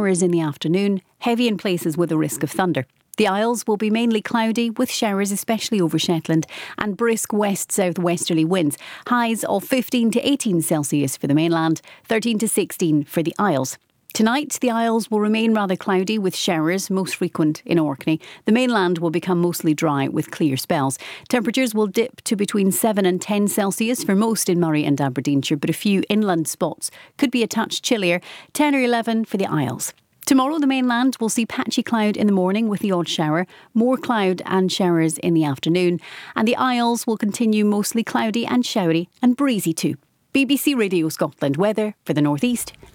showers in the afternoon, heavy in places with a risk of thunder. The Isles will be mainly cloudy with showers, especially over Shetland, and brisk west-south-westerly winds. Highs of 15 to 18 Celsius for the mainland, 13 to 16 for the Isles. Tonight, the Isles will remain rather cloudy with showers, most frequent in Orkney. The mainland will become mostly dry with clear spells. Temperatures will dip to between 7 and 10 Celsius for most in Moray and Aberdeenshire, but a few inland spots could be a touch chillier, 10 or 11 for the Isles. Tomorrow, the mainland will see patchy cloud in the morning with the odd shower, more cloud and showers in the afternoon, and the Isles will continue mostly cloudy and showery and breezy too. BBC Radio Scotland weather for the North East